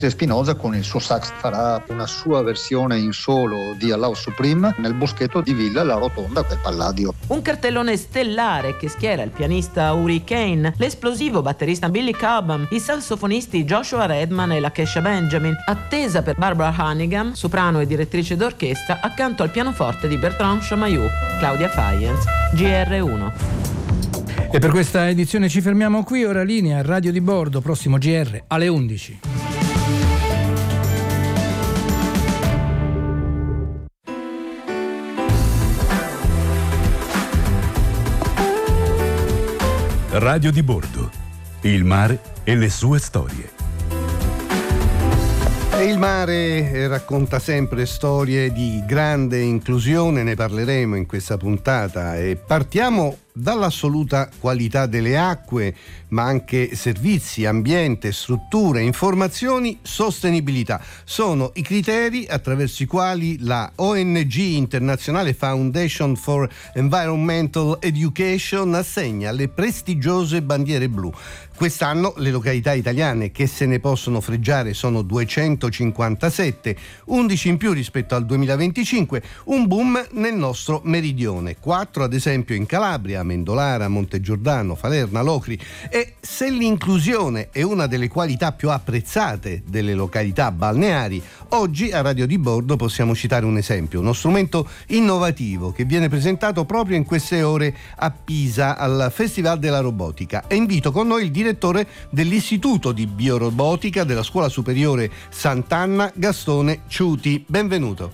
Spinoza con il suo sax farà una sua versione in solo di Allahu Supreme nel boschetto di Villa La Rotonda per Palladio. Un cartellone stellare che schiera il pianista Uri Kane, l'esplosivo batterista Billy Cobham, i sassofonisti Joshua Redman e la Kesha Benjamin, attesa per Barbara Hannigan, soprano e direttrice d'orchestra, accanto al pianoforte di Bertrand Chamayou. Claudia Fayens, GR1. E per questa edizione ci fermiamo qui, ora linea Radio di Bordo, prossimo GR alle 11. Radio di Bordo, il mare e le sue storie. E il mare racconta sempre storie di grande inclusione, ne parleremo in questa puntata e partiamo dall'assoluta qualità delle acque, ma anche servizi, ambiente, strutture, informazioni, sostenibilità. Sono i criteri attraverso i quali la ONG Internazionale Foundation for Environmental Education assegna le prestigiose bandiere blu. Quest'anno le località italiane che se ne possono fregiare sono 257, 11 in più rispetto al 2025, un boom nel nostro meridione, 4 ad esempio in Calabria, Mendolara, Montegiordano, Falerna, Locri. E se l'inclusione è una delle qualità più apprezzate delle località balneari, oggi a Radio di Bordo possiamo citare un esempio, uno strumento innovativo che viene presentato proprio in queste ore a Pisa al Festival della Robotica. E invito con noi il direttore dell'Istituto di Biorobotica della Scuola Superiore Sant'Anna, Gastone Ciuti. Benvenuto.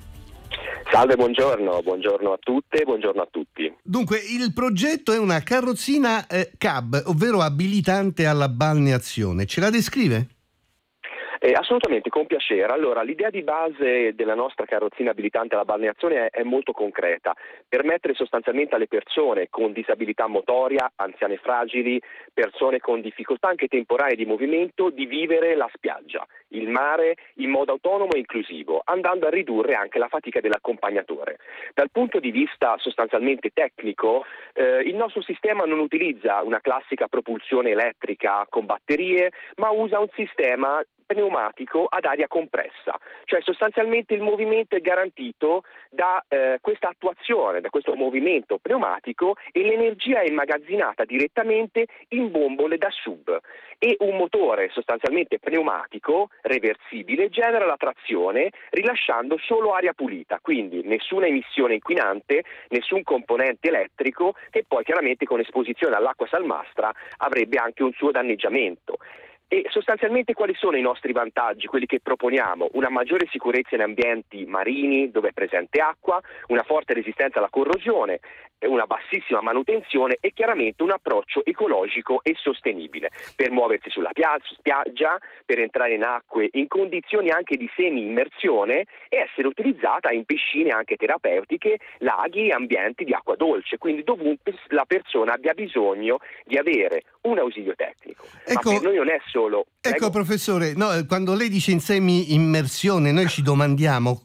Salve, buongiorno a tutte, buongiorno a tutti. Dunque, il progetto è una carrozzina cab, ovvero abilitante alla balneazione. Ce la descrive? Assolutamente, con piacere. Allora, l'idea di base della nostra carrozzina abilitante alla balneazione è molto concreta: permettere sostanzialmente alle persone con disabilità motoria, anziane fragili, persone con difficoltà anche temporanee di movimento di vivere la spiaggia, il mare in modo autonomo e inclusivo, andando a ridurre anche la fatica dell'accompagnatore. Dal punto di vista sostanzialmente tecnico, il nostro sistema non utilizza una classica propulsione elettrica con batterie, ma usa un sistema pneumatico ad aria compressa, cioè sostanzialmente il movimento è garantito da questa attuazione, da questo movimento pneumatico, e l'energia è immagazzinata direttamente in bombole da sub, e un motore sostanzialmente pneumatico reversibile genera la trazione rilasciando solo aria pulita, quindi nessuna emissione inquinante, nessun componente elettrico, che poi chiaramente con esposizione all'acqua salmastra avrebbe anche un suo danneggiamento. E sostanzialmente quali sono i nostri vantaggi, quelli che proponiamo? Una maggiore sicurezza in ambienti marini dove è presente acqua, una forte resistenza alla corrosione, una bassissima manutenzione e chiaramente un approccio ecologico e sostenibile per muoversi sulla spiaggia, per entrare in acque in condizioni anche di semi-immersione e essere utilizzata in piscine anche terapeutiche, laghi e ambienti di acqua dolce, quindi dovunque la persona abbia bisogno di avere un ausilio tecnico. Ecco, ma per noi non è solo... Ecco professore, quando lei dice in semi-immersione noi ci domandiamo,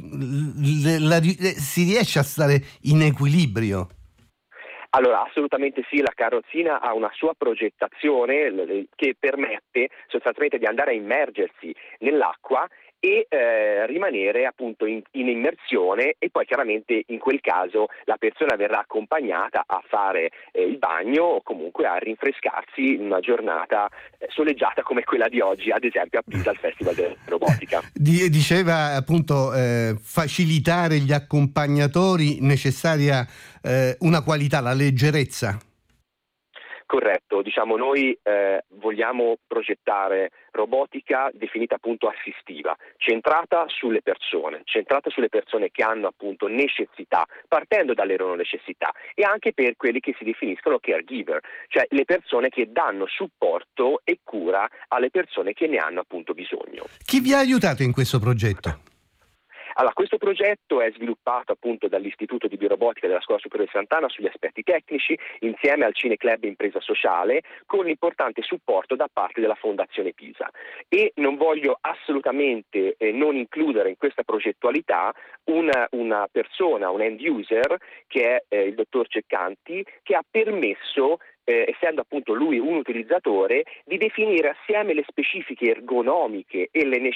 si riesce a stare in equilibrio? Allora, assolutamente sì, la carrozzina ha una sua progettazione che permette sostanzialmente di andare a immergersi nell'acqua e rimanere appunto in immersione, e poi chiaramente in quel caso la persona verrà accompagnata a fare il bagno o comunque a rinfrescarsi in una giornata soleggiata come quella di oggi, ad esempio a Pisa al Festival della Robotica. Diceva appunto facilitare gli accompagnatori, necessaria una qualità, la leggerezza. Corretto, noi vogliamo progettare robotica definita appunto assistiva, centrata sulle persone che hanno appunto necessità, partendo dalle loro necessità, e anche per quelli che si definiscono caregiver, cioè le persone che danno supporto e cura alle persone che ne hanno appunto bisogno. Chi vi ha aiutato in questo progetto? Allora, questo progetto è sviluppato appunto dall'Istituto di Biorobotica della Scuola Superiore Sant'Anna sugli aspetti tecnici, insieme al Cineclub Impresa Sociale, con importante supporto da parte della Fondazione Pisa. E non voglio assolutamente non includere in questa progettualità una persona, un end user, che è il dottor Ceccanti, che ha permesso, essendo appunto lui un utilizzatore, di definire assieme le specifiche ergonomiche e le